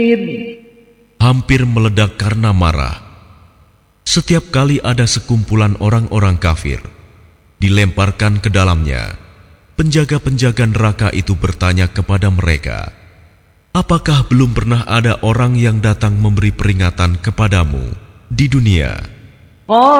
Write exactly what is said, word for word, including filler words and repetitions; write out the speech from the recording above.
hampir meledak karena marah. Setiap kali ada sekumpulan orang-orang kafir dilemparkan ke dalamnya, penjaga-penjaga neraka itu bertanya kepada mereka, "Apakah belum pernah ada orang yang datang memberi peringatan kepadamu di dunia?"